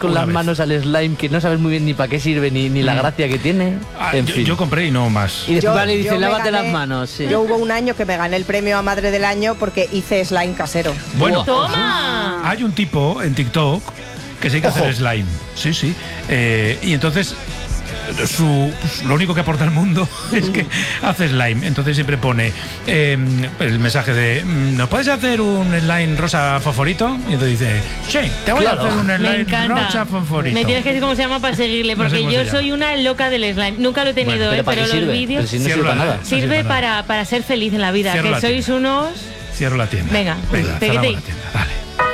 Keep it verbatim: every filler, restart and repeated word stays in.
con Una las vez. manos al slime que no sabes muy bien ni para qué sirve ni, ni la Mm. gracia que tiene. Ah, en yo, fin. yo compré y no más. Y después Yo- vale y dice, yo me lávate gané- las manos. Sí. Yo hubo un año que me gané el premio a Madre del Año porque hice slime casero. Bueno, ¡Toma! hay un tipo en TikTok que se dedica a hacer slime. Sí, sí. Eh, y entonces su, pues, lo único que aporta al mundo es que hace slime. Entonces siempre pone eh, el mensaje de ¿nos puedes hacer un slime rosa fosforito? Y entonces dice, sí, te voy Claro. a hacer un Me slime encanta. rosa fosforito. Me tienes que decir cómo se llama para seguirle, No sé porque cómo yo se llama. soy una loca del slime. Nunca lo he tenido, Bueno, ¿eh? ¿para pero qué los sirve? vídeos Pero si no Cierro sirve para la- nada. no sirve sirve para para, para ser feliz en la vida. Cierro Que la sois tienda. unos... Cierro la tienda. Venga, Venga, peguete. cerramos la tienda. Vale.